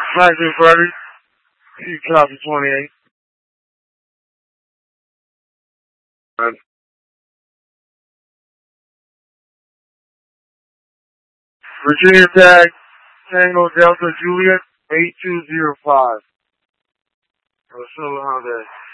Maximum Freddy, you copy 28. Virginia tag, Tango Delta Juliet, 8205. I'll show you how that.